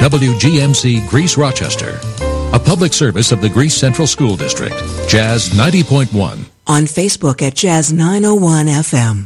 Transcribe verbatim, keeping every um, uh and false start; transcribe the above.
W G M C Greece Rochester. A public service of the Greece Central School District. Jazz ninety point one. On Facebook at Jazz nine oh one F M.